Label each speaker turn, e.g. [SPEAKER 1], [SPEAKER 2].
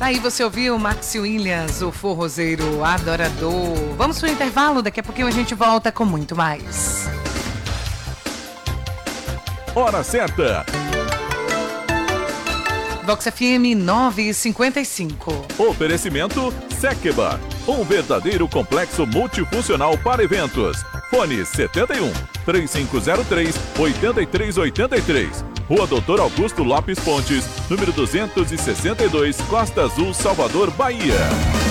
[SPEAKER 1] Aí você ouviu Maxi Williams, o forrozeiro adorador. Vamos pro intervalo, daqui a pouquinho a gente volta com muito mais.
[SPEAKER 2] Hora certa.
[SPEAKER 1] Vox FM 9:55.
[SPEAKER 2] Oferecimento Sekeba, um verdadeiro complexo multifuncional para eventos. Fone 71 3503 8383. Rua Doutor Augusto Lopes Pontes, número 262, Costa Azul, Salvador, Bahia.